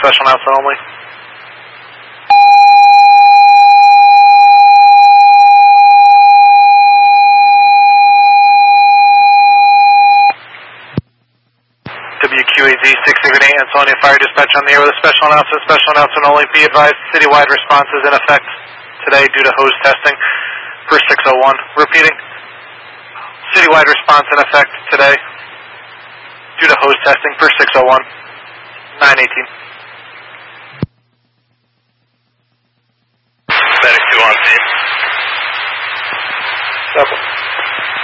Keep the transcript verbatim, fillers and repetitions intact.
special announcement only. W Q A Z six eight, Ansonia Fire Dispatch on the air with a special announcement. Special announcement only. Be advised, citywide response is in effect today due to hose testing for six oh one. Repeating, citywide response in effect today due to hose testing for six oh one. nine eighteen. Medic two on scene. Double.